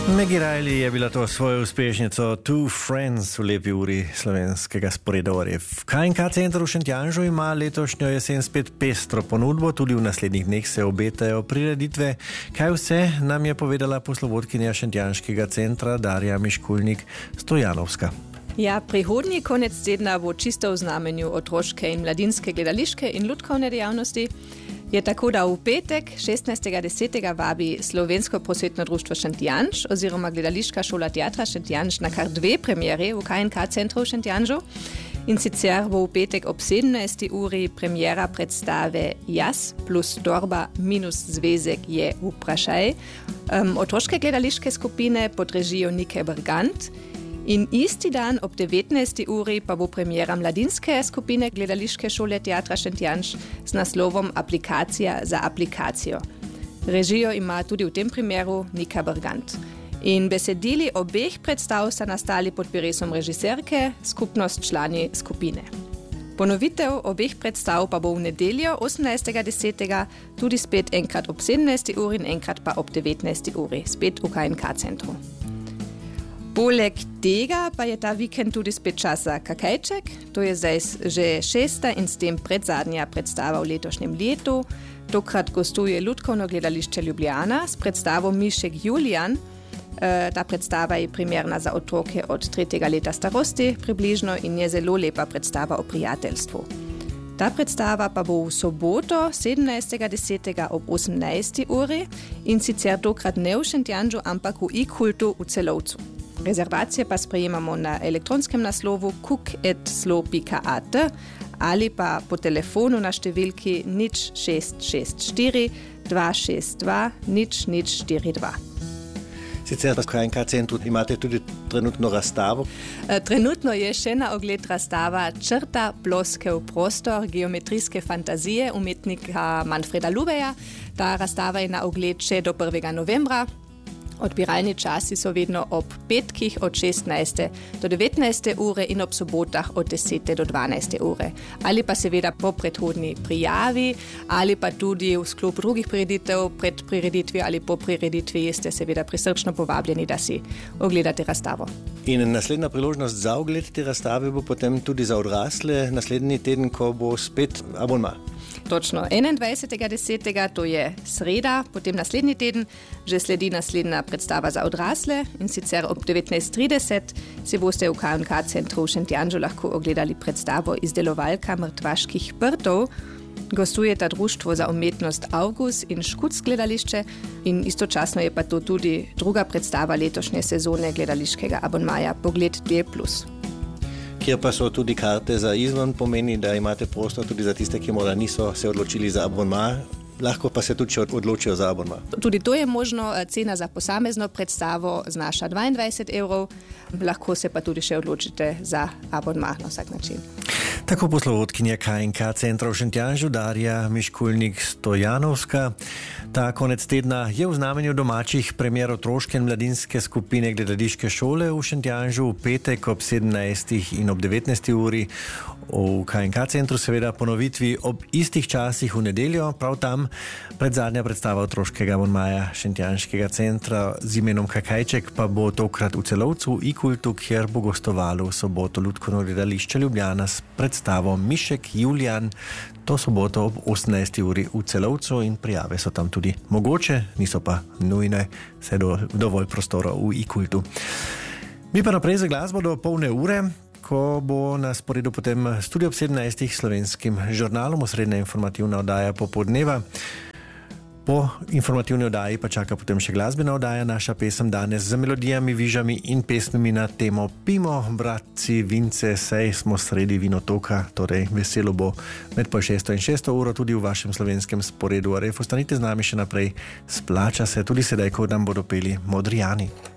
Maggie Riley je bila to svojo uspešnico Two Friends v lepi uri slovenskega sporedovanja. V KNK centru v Šentjanžu ima letošnjo jesen spet pestro ponudbo, tudi v naslednjih dneh se obetajo prireditve. Kaj vse nam je povedala poslovodkinja Šentjanškega centra Darja Miškulnik-Stojanovska. Ja, prihodnji konec tedna bo čisto v znamenju otroške in mladinske gledališke in lutkovne dejavnosti. Je tako, da v petek 16.10. vabi Slovensko prosvetno društvo Šentjanž oziroma gledališka šola teatra Šentjanž na kar dve premiere v KNK centru v Šentjanžu. In sicer bo v petek ob 17. uri premiera predstave Jaz plus Dorba minus zvezek je vprašaj otroške gledališke skupine pod režijo Nike Bergant. In isti dan ob 19. uri pa bo premiera mladinske skupine gledališke šole teatra Šentjanž z naslovom Aplikacija za aplikacijo. Režijo ima tudi v tem primeru Nika Bergant. In besedili obeh predstav sta nastali pod peresom režiserke, skupnost člani skupine. Ponovitev obeh predstav pa bo v nedeljo 18.10. tudi spet enkrat ob 17. uri in enkrat pa ob 19. uri, spet v KNK centru. Poleg tega pa je ta vikend tudi spet čas za Kakajček. To je zdaj že 6. in s tem predzadnja predstava v letošnjem letu. Tokrat gostuje Lutkovno gledališče Ljubljana s predstavo Mišek Julijan. Ta predstava je primerna za otroke od 3. leta starosti približno in je zelo lepa predstava o prijateljstvu. Ta predstava pa bo v soboto 17.10. ob 18. uri in sicer tokrat ne v Šentjanžu, ampak v iKultu v Celovcu. Rezervacije pa sprejemamo na elektronskem naslovu kuk@slo.at ali pa po telefonu na številki 0664 262 0042. Sicer v KNK centru imate tudi trenutno razstavo? Trenutno je še na ogled razstava Črta, ploskev prostor, geometrijske fantazije umetnika Manfreda Lubeja. Ta razstava je na ogled še do 1. novembra. Odpiralni časi so vedno ob petkih od 16. do 19. ure in ob sobotah od 10. do 12. ure. Ali pa seveda po predhodni prijavi, ali pa tudi v sklopu drugih prireditev, pred prireditvijo ali po prireditvi ste seveda prisrčno povabljeni, da si ogledate razstavo. In naslednja priložnost za ogled te razstave bo potem tudi za odrasle naslednji teden, ko bo spet abonma. Točno, 21.10. to je sreda, potem naslednji teden že sledi naslednja predstava za odrasle in sicer ob 19.30 si boste v KNK centru v Šentjanžu lahko ogledali predstavo Izdelovalka mrtvaških prtov. Gostujeta Društvo za umetnost Avgus in Škuc gledališče in istočasno je pa to tudi druga predstava letošnje sezone gledališkega abonmaja Pogled 2+. Kjer pa so tudi karte za izven, pomeni, da imate prostor tudi za tiste, ki morda niso se odločili za abonma, lahko pa se tudi še odločijo za abonma. Tudi to je možno, cena za posamezno predstavo znaša 22 €, lahko se pa tudi še odločite za abonma na vsak način. Tako poslovodkinja KNK centra v Šentjanžu Darja Miškulnik-Stojanovska. Ta konec tedna je v znamenju domačih premier otroške in mladinske skupine gledališke šole v Šentjanžu v petek ob 17. in ob 19. uri. V KNK centru seveda ponovitvi ob istih časih v nedeljo, prav tam predzadnja predstava otroškega abonmaja Šentjanškega centra z imenom Kakajček pa bo tokrat v Celovcu v iKultu, kjer bo gostovalo v soboto Lutkovno gledališče Ljubljana s predstavo Mišek Julijan, to soboto ob 18. uri v Celovcu in prijave so tam tudi mogoče, niso pa nujne, se dovolj prostora v iKultu. Mi pa naprej za glasbo do polne ure, ko bo na sporedu potem tudi ob 17. slovenskim žurnalom osrednja informativna oddaja popoldneva. Po informativni oddaji pa čaka potem še glasbena oddaja, naša pesem danes z melodijami, vižami in pesmimi na temo Pimo, bratci, vince, sej smo sredi vinotoka, torej veselo bo med pol 6. in 6. uro tudi v vašem slovenskem sporedu. Ostanite z nami še naprej, splača se tudi sedaj, ko nam bodo peli Modrijani.